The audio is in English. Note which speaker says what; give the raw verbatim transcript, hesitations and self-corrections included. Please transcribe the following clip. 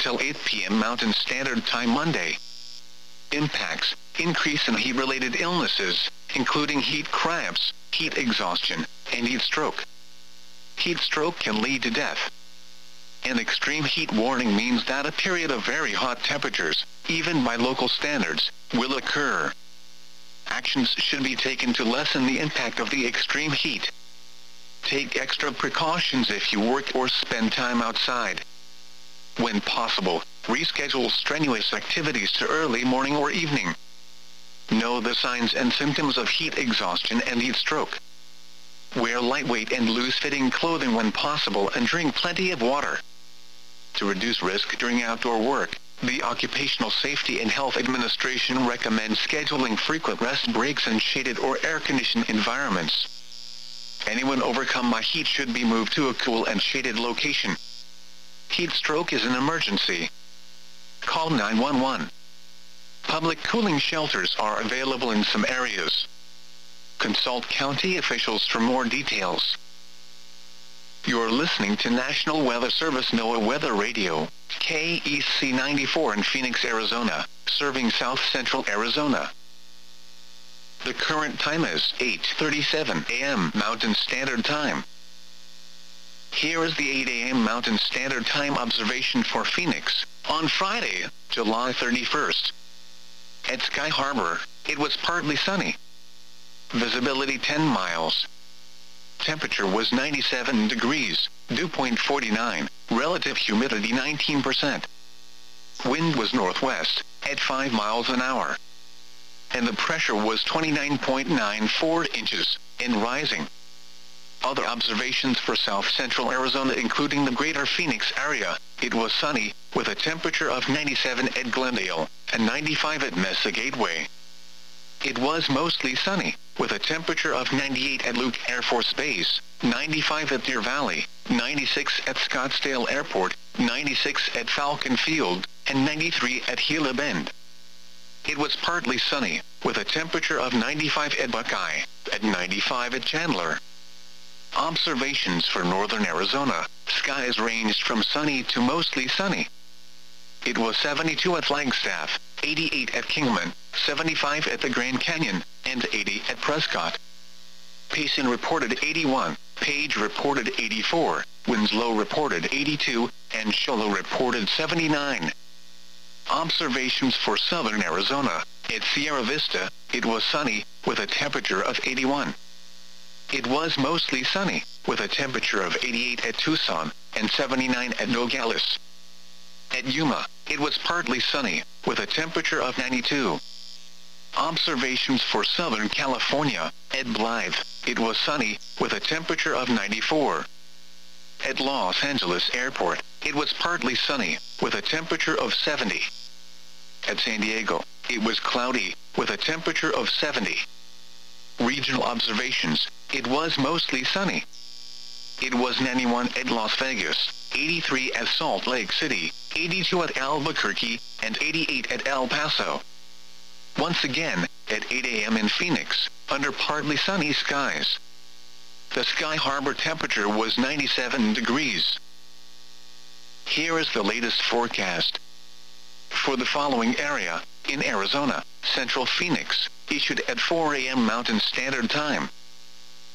Speaker 1: until eight p m Mountain Standard Time Monday. Impacts: increase in heat-related illnesses, including heat cramps, heat exhaustion, and heat stroke. Heat stroke can lead to death. An extreme heat warning means that a period of very hot temperatures, even by local standards, will occur. Actions should be taken to lessen the impact of the extreme heat. Take extra precautions if you work or spend time outside. When possible, reschedule strenuous activities to early morning or evening. Know the signs and symptoms of heat exhaustion and heat stroke. Wear lightweight and loose-fitting clothing when possible and drink plenty of water. To reduce risk during outdoor work, the Occupational Safety and Health Administration recommends scheduling frequent rest breaks in shaded or air-conditioned environments. Anyone overcome by heat should be moved to a cool and shaded location. Heat stroke is an emergency. Call nine one one. Public cooling shelters are available in some areas. Consult county officials for more details. You're listening to National Weather Service NOAA Weather Radio, K E C ninety-four in Phoenix, Arizona, serving South Central Arizona. The current time is eight thirty-seven a m Mountain Standard Time. Here is the eight a m Mountain Standard Time observation for Phoenix, on Friday, July thirty-first. At Sky Harbor, it was partly sunny. Visibility ten miles. Temperature was ninety-seven degrees, dew point forty-nine, relative humidity nineteen percent. Wind was northwest, at five miles an hour. And the pressure was twenty-nine point nine four inches, and rising. Other observations for South Central Arizona including the greater Phoenix area, it was sunny, with a temperature of ninety-seven at Glendale, and ninety-five at Mesa Gateway. It was mostly sunny, with a temperature of ninety-eight at Luke Air Force Base, ninety-five at Deer Valley, ninety-six at Scottsdale Airport, ninety-six at Falcon Field, and ninety-three at Gila Bend. It was partly sunny, with a temperature of ninety-five at Buckeye, at ninety-five at Chandler. Observations for northern Arizona, skies ranged from sunny to mostly sunny. It was seventy-two at Flagstaff, eighty-eight at Kingman, seventy-five at the Grand Canyon, and eighty at Prescott. Payson reported eighty-one, Page reported eighty-four, Winslow reported eighty-two, and Shoalo reported seventy-nine. Observations for southern Arizona, at Sierra Vista, it was sunny, with a temperature of eighty-one. It was mostly sunny, with a temperature of eighty-eight at Tucson, and seventy-nine at Nogales. At Yuma, it was partly sunny, with a temperature of ninety-two. Observations for Southern California, at Blythe, it was sunny, with a temperature of ninety-four. At Los Angeles Airport, it was partly sunny, with a temperature of seventy. At San Diego, it was cloudy, with a temperature of seventy. Regional observations, it was mostly sunny. It was ninety-one at Las Vegas, eighty-three at Salt Lake City, eighty-two at Albuquerque, and eighty-eight at El Paso. Once again, at eight a m in Phoenix, under partly sunny skies. The Sky Harbor temperature was ninety-seven degrees. Here is the latest forecast. For the following area, in Arizona, Central Phoenix, issued at four a m Mountain Standard Time.